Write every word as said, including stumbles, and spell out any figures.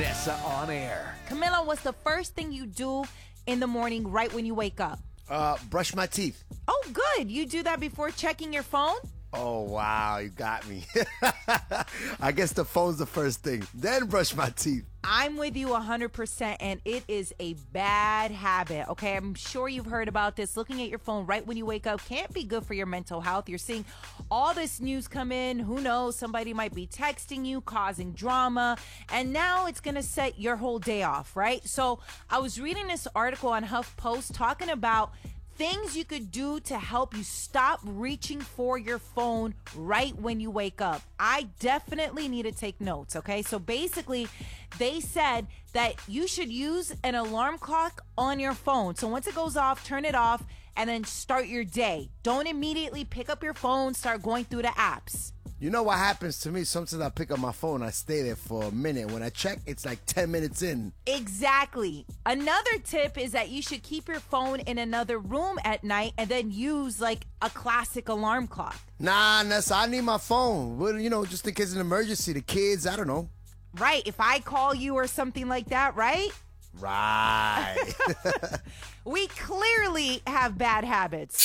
Vanessa on air. Camila, what's the first thing you do in the morning right when you wake up? Uh, brush my teeth. Oh, good. You do that before checking your phone? Oh, wow, you got me. I guess the phone's the first thing. Then brush my teeth. I'm with you one hundred percent, and it is a bad habit, okay? I'm sure you've heard about this. Looking at your phone right when you wake up can't be good for your mental health. You're seeing all this news come in. Who knows? Somebody might be texting you, causing drama, and now it's going to set your whole day off, right? So I was reading this article on HuffPost talking about things you could do to help you stop reaching for your phone right when you wake up. I definitely need to take notes, okay? So basically, they said that you should use an alarm clock on your phone. So once it goes off, turn it off, and then start your day. Don't immediately pick up your phone, start going through the apps. You know what happens to me? Sometimes I pick up my phone, I stay there for a minute. When I check, it's like ten minutes in. Exactly. Another tip is that you should keep your phone in another room at night and then use like a classic alarm clock. Nah, Nessa, I need my phone. Well, you know, just in case of an emergency, the kids, I don't know. Right. If I call you or something like that, right? Right. We clearly have bad habits.